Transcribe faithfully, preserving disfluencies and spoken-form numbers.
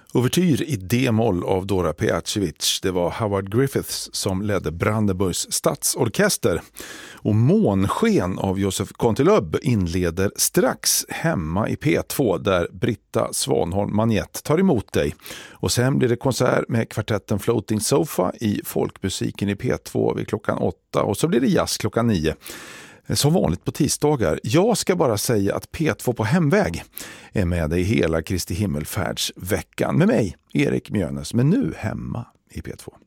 Ouvertyr i D-moll av Dora Pejacevic. Det var Howard Griffiths som ledde Brandenburgs stadsorkester. Och Månsken av Josef Kontilöb inleder strax hemma i P två där Britta Svanholm Magnett tar emot dig. Och sen blir det konsert med kvartetten Floating Sofa i Folkmusiken i P två vid klockan åtta. Och så blir det jazz klockan nio. Som vanligt på tisdagar. Jag ska bara säga att P två på hemväg är med dig hela Kristi himmelfärdsveckan med mig, Erik Mjönes, men nu hemma i P två.